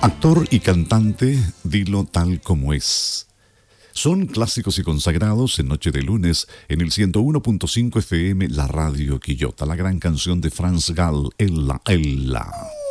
Actor y cantante, dilo tal como es. Son clásicos y consagrados en Noche de Lunes en el 101.5 FM, la radio Quillota, la gran canción de Franz Gall, Ella, Ella.